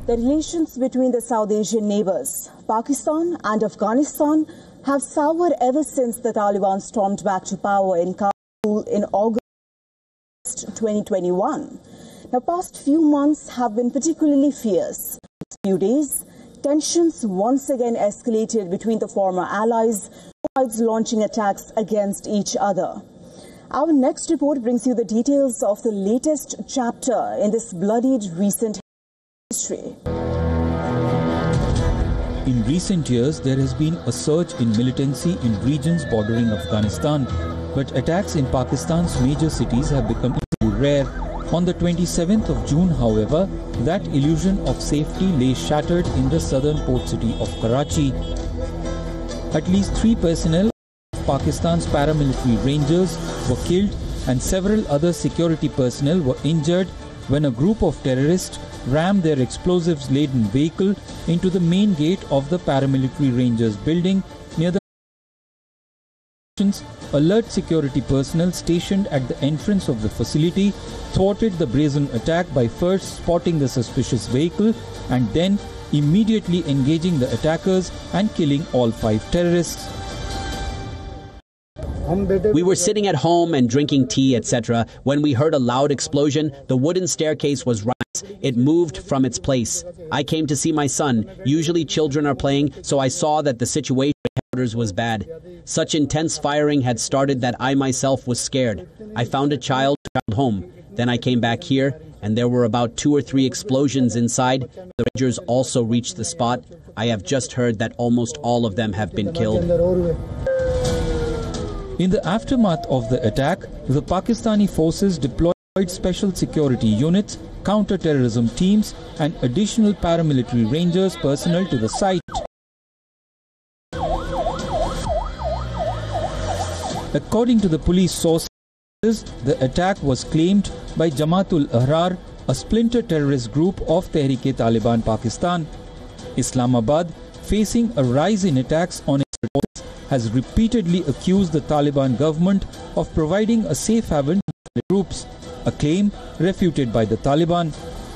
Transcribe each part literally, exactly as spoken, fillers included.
The relations between the South Asian neighbors, Pakistan and Afghanistan, have soured ever since the Taliban stormed back to power in Kabul in August twenty twenty-one. The past few months have been particularly fierce. In a few days, tensions once again escalated between the former allies, sides launching attacks against each other. Our next report brings you the details of the latest chapter in this bloodied recent history. In recent years, there has been a surge in militancy in regions bordering Afghanistan, but attacks in Pakistan's major cities have become rare. On the twenty-seventh of June, however, that illusion of safety lay shattered in the southern port city of Karachi. At least three personnel of Pakistan's paramilitary rangers were killed and several other security personnel were injured when a group of terrorists rammed their explosives-laden vehicle into the main gate of the paramilitary rangers building near the alert security personnel stationed at the entrance of the facility thwarted the brazen attack by first spotting the suspicious vehicle and then immediately engaging the attackers and killing all five terrorists. We were sitting at home and drinking tea, et cetera when we heard a loud explosion. The wooden staircase was right. It moved from its place. I came to see my son. Usually children are playing, so I saw that the situation was bad. Such intense firing had started that I myself was scared. I found a child home. Then I came back here, and there were about two or three explosions inside. The Rangers also reached the spot. I have just heard that almost all of them have been killed. In the aftermath of the attack, the Pakistani forces deployed special security units, counter-terrorism teams and additional paramilitary rangers personnel to the site. According to the police sources, the attack was claimed by Jamaat-ul-Ahrar, a splinter terrorist group of Tehreek-e-Taliban Pakistan. Islamabad, facing a rise in attacks on its reports, has repeatedly accused the Taliban government of providing a safe haven to the groups, a claim refuted by the Taliban.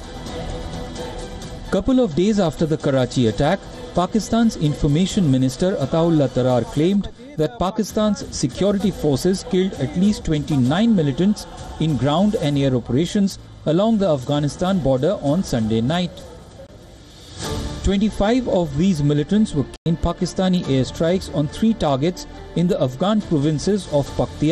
Couple of days after the Karachi attack, Pakistan's Information Minister Ataullah Tarar claimed that Pakistan's security forces killed at least twenty-nine militants in ground and air operations along the Afghanistan border on Sunday night. twenty-five of these militants were killed in Pakistani airstrikes on three targets in the Afghan provinces of Paktia,